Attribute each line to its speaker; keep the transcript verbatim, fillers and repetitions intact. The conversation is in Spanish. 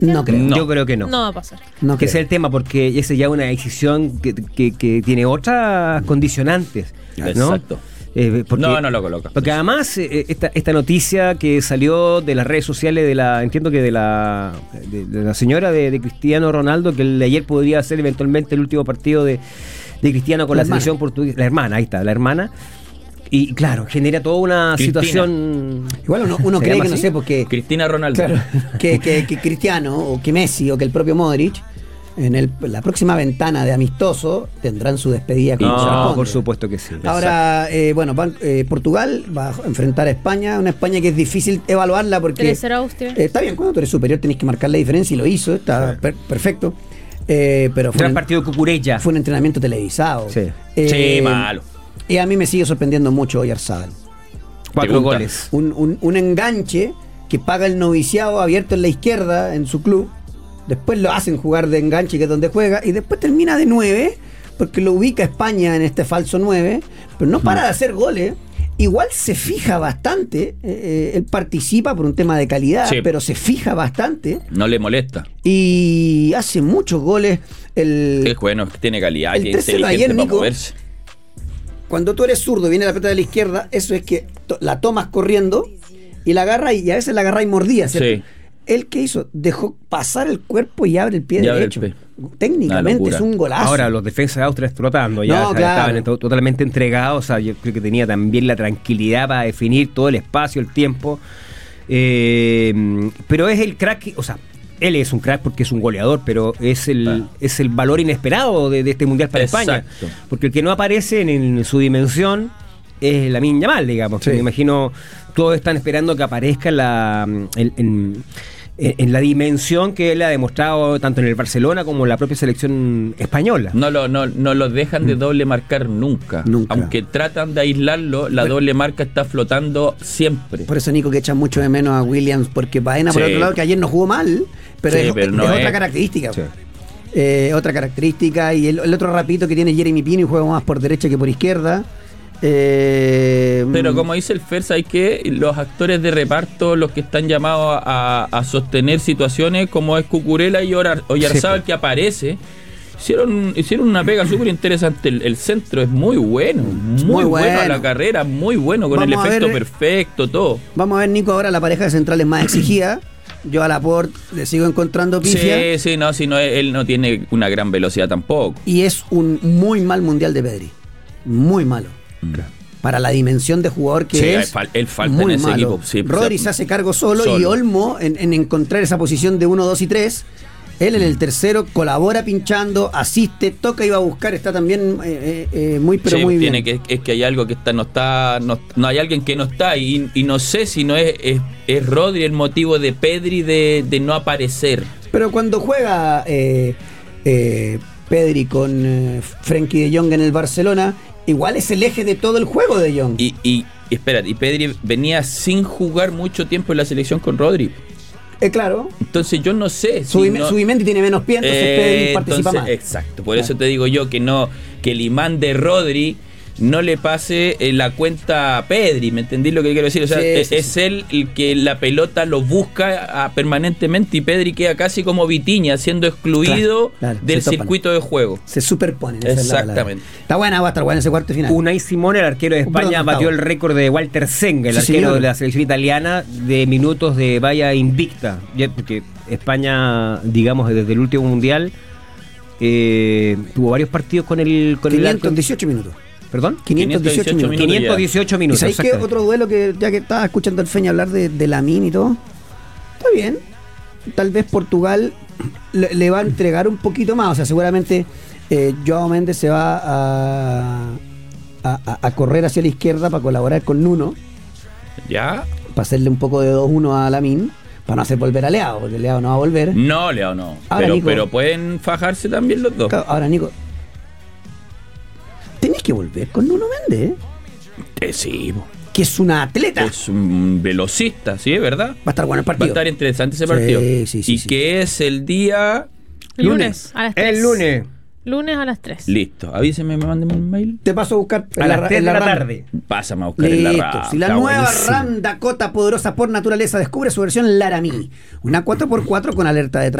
Speaker 1: No creo.
Speaker 2: No.
Speaker 3: Yo creo que no.
Speaker 2: No va a pasar.
Speaker 1: No
Speaker 3: que
Speaker 1: creo.
Speaker 3: ese es el tema, porque esa ya es una decisión que, que, que tiene otras condicionantes, ¿no?
Speaker 4: Exacto.
Speaker 3: Eh, porque,
Speaker 4: No, no lo coloca.
Speaker 3: Porque además eh, esta, esta noticia que salió de las redes sociales de la, entiendo que de la de, de la señora de, de Cristiano Ronaldo, que el de ayer podría ser eventualmente el último partido de, de Cristiano con
Speaker 1: La
Speaker 3: la,
Speaker 1: hermana.
Speaker 3: selección portuguesa, la hermana, ahí está, la hermana. Y claro, genera toda una
Speaker 4: Cristina.
Speaker 3: situación.
Speaker 1: Igual uno, uno
Speaker 3: ¿Se
Speaker 1: cree
Speaker 3: llama
Speaker 1: que, no
Speaker 3: así?
Speaker 1: sé, porque
Speaker 4: Cristina Ronaldo.
Speaker 1: claro, que, que, que Cristiano o que Messi o que el propio Modric en el, la próxima ventana de amistoso tendrán su despedida como
Speaker 3: No,
Speaker 1: corresponde.
Speaker 3: por supuesto que sí.
Speaker 1: Ahora, eh, bueno, van- eh, Portugal va a enfrentar a España, una España que es difícil evaluarla porque
Speaker 2: ¿Quiere ser Austria?
Speaker 1: eh, está bien, cuando tú eres superior tenés que marcar la diferencia y lo hizo, está per- perfecto. Eh, pero fue
Speaker 3: Gran
Speaker 1: un,
Speaker 3: partido de Cucurella.
Speaker 1: fue un entrenamiento televisado.
Speaker 3: Sí.
Speaker 1: Eh,
Speaker 4: Sí, malo.
Speaker 1: Y a mí me sigue sorprendiendo mucho Oyarzabal.
Speaker 3: Cuatro
Speaker 4: Pregunta.
Speaker 3: goles.
Speaker 1: Un, un, un enganche que paga el noviciado abierto en la izquierda en su club. Después lo hacen jugar de enganche, que es donde juega, y después termina de nueve, porque lo ubica España en este falso nueve, pero no para de hacer goles. Igual se fija bastante, eh, eh, él participa por un tema de calidad,
Speaker 4: Sí.
Speaker 1: pero se fija bastante
Speaker 4: No le molesta.
Speaker 1: y hace muchos goles. El,
Speaker 4: Es bueno, tiene calidad
Speaker 1: el
Speaker 4: y es
Speaker 1: tercero
Speaker 4: inteligente
Speaker 1: ayer,
Speaker 4: para
Speaker 1: Nico,
Speaker 4: moverse.
Speaker 1: Cuando tú eres zurdo y viene la pelota de la izquierda, eso es que to- la tomas corriendo y la agarra y a veces la agarra y mordía, ¿cierto?
Speaker 4: Sí.
Speaker 1: ¿Él qué hizo? Dejó pasar el cuerpo y abre el pie
Speaker 4: Y abre
Speaker 1: derecho.
Speaker 4: el pie.
Speaker 1: Técnicamente
Speaker 4: Una
Speaker 1: es
Speaker 4: locura.
Speaker 1: un golazo.
Speaker 3: Ahora los defensas de Austria explotando, ya
Speaker 1: No,
Speaker 3: o sea,
Speaker 1: claro.
Speaker 3: estaban to- totalmente entregados, o sea, yo creo que tenía también la tranquilidad para definir todo el espacio, el tiempo. Eh, pero es el crack, que- o sea, él es un crack porque es un goleador, pero es el,
Speaker 4: Ah.
Speaker 3: es el valor inesperado de, de este Mundial para
Speaker 4: Exacto.
Speaker 3: España. Porque el que no aparece en, en su dimensión es Lamine Yamal, digamos.
Speaker 1: Sí.
Speaker 3: Me imagino, todos están esperando que aparezca en la, en, en- en la dimensión que él ha demostrado tanto en el Barcelona como en la propia selección española.
Speaker 4: No lo, no, no lo dejan de doble marcar nunca.
Speaker 1: Nunca.
Speaker 4: Aunque tratan de aislarlo, la
Speaker 1: Bueno.
Speaker 4: doble marca está flotando siempre.
Speaker 1: Por eso Nico que echa mucho de menos a Williams, porque Baena por
Speaker 4: Sí.
Speaker 1: otro lado que ayer no jugó mal, pero
Speaker 4: Sí,
Speaker 1: es,
Speaker 4: pero
Speaker 1: es
Speaker 4: no
Speaker 1: otra
Speaker 4: es-
Speaker 1: característica.
Speaker 3: Sí.
Speaker 1: Eh, otra característica y el, el otro rapidito que tiene Jeremy Pino y juega más por derecha que por izquierda. Eh,
Speaker 4: Pero como dice el Fer, hay que los actores de reparto, los que están llamados a, a sostener situaciones como es Cucurella y Orar- Oyarzábal,
Speaker 3: Sí,
Speaker 4: que aparece, hicieron, hicieron una pega súper interesante. El, el centro es muy bueno, muy,
Speaker 1: Muy
Speaker 4: bueno.
Speaker 1: bueno.
Speaker 4: La carrera, muy bueno, con
Speaker 1: Vamos
Speaker 4: el
Speaker 1: a
Speaker 4: efecto
Speaker 1: ver-
Speaker 4: perfecto, todo.
Speaker 1: Vamos a ver, Nico, ahora la pareja de centrales más exigida. Yo a Laporte le sigo encontrando pifia.
Speaker 4: Sí, sí, no, si no, él no tiene una gran velocidad tampoco.
Speaker 1: Y es un muy mal mundial de Pedri. Muy malo. Para la dimensión de jugador que
Speaker 4: Sí,
Speaker 1: es.
Speaker 4: él fal- él falta
Speaker 1: muy
Speaker 4: en ese
Speaker 1: malo.
Speaker 4: equipo, sí,
Speaker 1: Rodri
Speaker 4: o sea,
Speaker 1: se hace cargo solo,
Speaker 4: solo.
Speaker 1: y Olmo en, en encontrar esa posición de uno, dos y tres. Él en el tercero colabora pinchando, asiste, toca y va a buscar, está también eh, eh, eh, muy pero
Speaker 4: Sí,
Speaker 1: muy bien.
Speaker 4: tiene que, es que hay algo que está, no está, no, no hay alguien que no está, y, y no sé si no es, es, es Rodri el motivo de Pedri de, de no aparecer.
Speaker 1: Pero cuando juega eh, eh, Pedri con eh, Frenkie de Jong en el Barcelona, igual es el eje de todo el juego de Jong.
Speaker 4: Y, y espérate, y Pedri venía sin jugar mucho tiempo en la selección con Rodri.
Speaker 1: Eh, claro,
Speaker 4: Entonces yo no sé si
Speaker 1: Subime-
Speaker 4: no-
Speaker 1: Subimendi tiene menos pie, entonces
Speaker 4: Eh,
Speaker 1: Pedri participa
Speaker 4: entonces,
Speaker 1: más.
Speaker 4: Exacto, por eso te digo yo que no, que el imán de Rodri no le pase eh, la cuenta a Pedri, ¿me entendí lo que quiero decir? O sea,
Speaker 1: Sí,
Speaker 4: es,
Speaker 1: sí,
Speaker 4: es
Speaker 1: sí.
Speaker 4: él el que la pelota lo busca ah, permanentemente, y Pedri queda casi como Vitinha, siendo excluido
Speaker 1: Claro, claro,
Speaker 4: del
Speaker 1: se topan.
Speaker 4: circuito de juego.
Speaker 1: Se superponen. esa es la palabra.
Speaker 4: Exactamente.
Speaker 1: Está buena, va a estar buena ese cuarto final.
Speaker 3: Unai Simón, el arquero de España,
Speaker 1: Perdón,
Speaker 3: batió
Speaker 1: Gustavo.
Speaker 3: el récord de Walter Zenga, el
Speaker 1: Sí,
Speaker 3: arquero
Speaker 1: señor.
Speaker 3: de la selección italiana, de minutos de valla invicta. Ya, porque España, digamos, desde el último mundial, eh, tuvo varios partidos con el con el
Speaker 1: quinientos
Speaker 3: arco-
Speaker 1: dieciocho minutos.
Speaker 3: ¿Perdón?
Speaker 1: quinientos dieciocho minutos.
Speaker 4: minutos.
Speaker 3: quinientos dieciocho
Speaker 1: ¿Y
Speaker 3: minutos.
Speaker 1: sabéis qué?
Speaker 3: exactamente.
Speaker 1: Otro duelo que, ya que estaba escuchando al Feña hablar de, de Lamine y todo, está bien. Tal vez Portugal le, le va a entregar un poquito más. O sea, seguramente eh, Joao Méndez se va a, a, a- a correr hacia la izquierda para colaborar con Nuno,
Speaker 4: ¿Ya?
Speaker 1: para hacerle un poco de dos uno a Lamine, para no hacer volver a Leao, porque Leao no va a volver.
Speaker 4: No, Leo, no.
Speaker 1: Ahora,
Speaker 4: Pero,
Speaker 1: Nico.
Speaker 4: pero pueden fajarse también los dos.
Speaker 1: Claro, ahora, Nico, tenés que volver con Nuno Méndez, ¿eh?
Speaker 4: Eh, sí, po.
Speaker 1: Que es una atleta.
Speaker 4: Es un velocista, ¿sí? ¿Verdad?
Speaker 1: Va a estar bueno el
Speaker 4: Va a
Speaker 1: partido.
Speaker 4: estar interesante ese
Speaker 1: Sí,
Speaker 4: partido.
Speaker 1: sí, sí,
Speaker 4: y
Speaker 1: sí.
Speaker 4: que es el día
Speaker 2: El lunes. a las tres.
Speaker 3: El lunes.
Speaker 2: Lunes a las tres.
Speaker 4: Listo. Avíseme, me manden un mail.
Speaker 1: Te paso a buscar
Speaker 3: A las tres de la
Speaker 1: RAM.
Speaker 3: tarde.
Speaker 4: Pásame a buscar en la
Speaker 1: Listo.
Speaker 4: RAM.
Speaker 1: Si la
Speaker 4: Está
Speaker 1: nueva
Speaker 4: buenísimo.
Speaker 1: RAM Dakota, poderosa por naturaleza, descubre su versión Laramie. Una cuatro por cuatro con alerta de